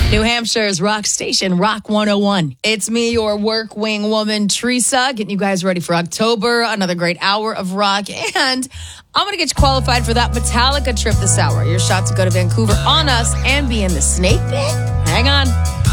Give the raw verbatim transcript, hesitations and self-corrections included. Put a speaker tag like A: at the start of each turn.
A: New Hampshire's rock station, Rock one oh one. It's me, your work wing woman, Teresa, getting you guys ready for October. Another great hour of rock. And I'm going to get you qualified for that Metallica trip this hour. Your shot to go to Vancouver on us and be in the Snake Pit. Hang on.